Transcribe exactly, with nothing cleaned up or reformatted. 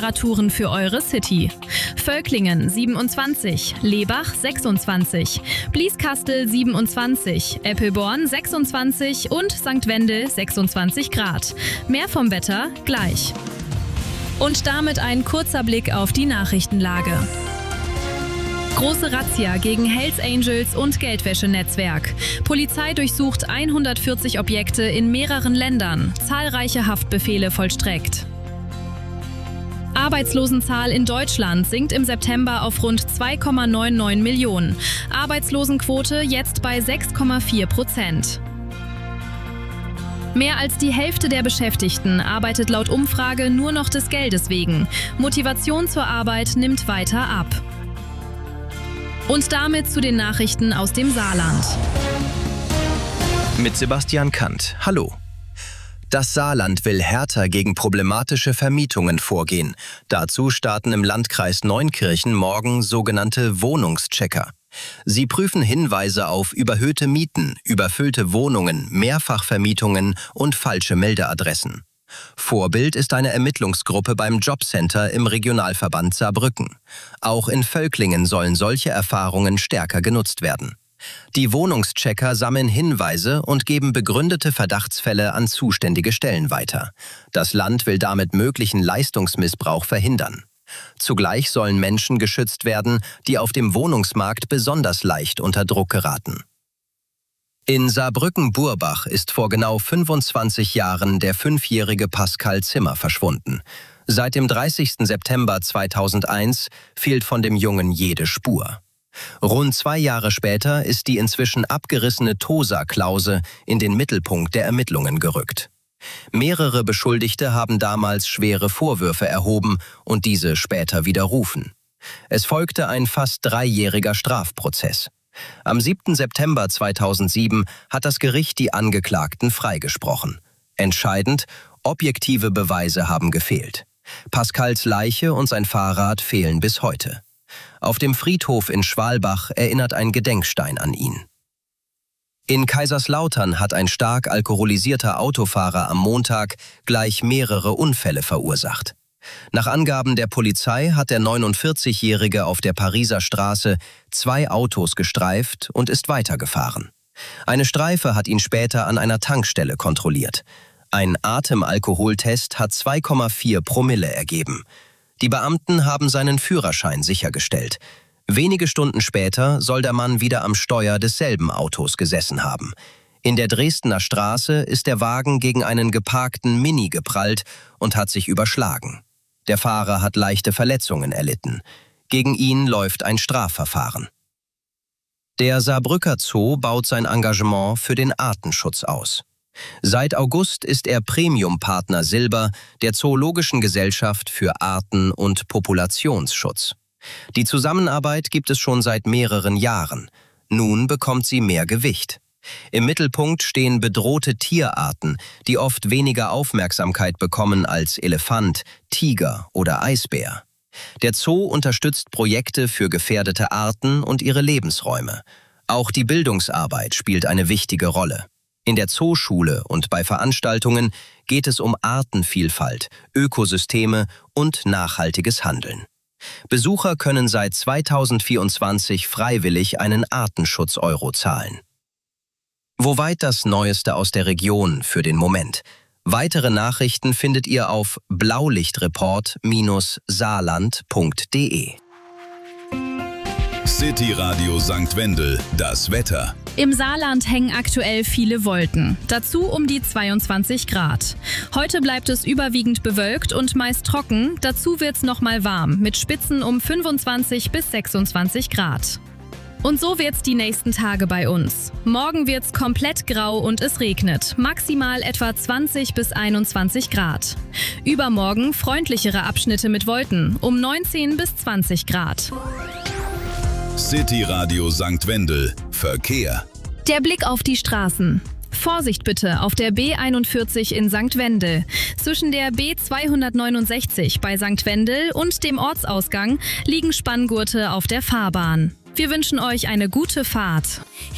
Temperaturen für eure City. Völklingen siebenundzwanzig, Lebach sechsundzwanzig, Blieskastel siebenundzwanzig, Eppelborn sechsundzwanzig und Sankt Wendel sechsundzwanzig Grad. Mehr vom Wetter gleich. Und damit ein kurzer Blick auf die Nachrichtenlage. Große Razzia gegen Hells Angels und Geldwäschenetzwerk. Polizei durchsucht hundertvierzig Objekte in mehreren Ländern. Zahlreiche Haftbefehle vollstreckt. Arbeitslosenzahl in Deutschland sinkt im September auf rund zwei Komma neunundneunzig Millionen. Arbeitslosenquote jetzt bei sechs Komma vier Prozent. Mehr als die Hälfte der Beschäftigten arbeitet laut Umfrage nur noch des Geldes wegen. Motivation zur Arbeit nimmt weiter ab. Und damit zu den Nachrichten aus dem Saarland. Mit Sebastian Kant. Hallo. Das Saarland will härter gegen problematische Vermietungen vorgehen. Dazu starten im Landkreis Neunkirchen morgen sogenannte Wohnungschecker. Sie prüfen Hinweise auf überhöhte Mieten, überfüllte Wohnungen, Mehrfachvermietungen und falsche Meldeadressen. Vorbild ist eine Ermittlungsgruppe beim Jobcenter im Regionalverband Saarbrücken. Auch in Völklingen sollen solche Erfahrungen stärker genutzt werden. Die Wohnungschecker sammeln Hinweise und geben begründete Verdachtsfälle an zuständige Stellen weiter. Das Land will damit möglichen Leistungsmissbrauch verhindern. Zugleich sollen Menschen geschützt werden, die auf dem Wohnungsmarkt besonders leicht unter Druck geraten. In Saarbrücken-Burbach ist vor genau fünfundzwanzig Jahren der fünfjährige Pascal Zimmer verschwunden. Seit dem dreißigsten September zweitausendeins fehlt von dem Jungen jede Spur. Rund zwei Jahre später ist die inzwischen abgerissene Tosa-Klause in den Mittelpunkt der Ermittlungen gerückt. Mehrere Beschuldigte haben damals schwere Vorwürfe erhoben und diese später widerrufen. Es folgte ein fast dreijähriger Strafprozess. Am siebten September zweitausendsieben hat das Gericht die Angeklagten freigesprochen. Entscheidend: objektive Beweise haben gefehlt. Pascals Leiche und sein Fahrrad fehlen bis heute. Auf dem Friedhof in Schwalbach erinnert ein Gedenkstein an ihn. In Kaiserslautern hat ein stark alkoholisierter Autofahrer am Montag gleich mehrere Unfälle verursacht. Nach Angaben der Polizei hat der neunundvierzigjährige auf der Pariser Straße zwei Autos gestreift und ist weitergefahren. Eine Streife hat ihn später an einer Tankstelle kontrolliert. Ein Atemalkoholtest hat zwei Komma vier Promille ergeben. Die Beamten haben seinen Führerschein sichergestellt. Wenige Stunden später soll der Mann wieder am Steuer desselben Autos gesessen haben. In der Dresdner Straße ist der Wagen gegen einen geparkten Mini geprallt und hat sich überschlagen. Der Fahrer hat leichte Verletzungen erlitten. Gegen ihn läuft ein Strafverfahren. Der Saarbrücker Zoo baut sein Engagement für den Artenschutz aus. Seit August ist er Premium-Partner Silber der Zoologischen Gesellschaft für Arten- und Populationsschutz. Die Zusammenarbeit gibt es schon seit mehreren Jahren. Nun bekommt sie mehr Gewicht. Im Mittelpunkt stehen bedrohte Tierarten, die oft weniger Aufmerksamkeit bekommen als Elefant, Tiger oder Eisbär. Der Zoo unterstützt Projekte für gefährdete Arten und ihre Lebensräume. Auch die Bildungsarbeit spielt eine wichtige Rolle. In der Zooschule und bei Veranstaltungen geht es um Artenvielfalt, Ökosysteme und nachhaltiges Handeln. Besucher können seit zweitausendvierundzwanzig freiwillig einen Artenschutz-Euro zahlen. Woweit das Neueste aus der Region für den Moment. Weitere Nachrichten findet ihr auf blaulichtreport Bindestrich saarland Punkt de. City Radio Sankt Wendel, das Wetter. Im Saarland hängen aktuell viele Wolken. Dazu um die zweiundzwanzig Grad. Heute bleibt es überwiegend bewölkt und meist trocken. Dazu wird's nochmal warm, mit Spitzen um fünfundzwanzig bis sechsundzwanzig Grad. Und so wird's die nächsten Tage bei uns. Morgen wird's komplett grau und es regnet. Maximal etwa zwanzig bis einundzwanzig Grad. Übermorgen freundlichere Abschnitte mit Wolken, um neunzehn bis zwanzig Grad. City Radio Sankt Wendel. Verkehr. Der Blick auf die Straßen. Vorsicht bitte auf der B einundvierzig in Sankt Wendel. Zwischen der B zweihundertneunundsechzig bei Sankt Wendel und dem Ortsausgang liegen Spanngurte auf der Fahrbahn. Wir wünschen euch eine gute Fahrt.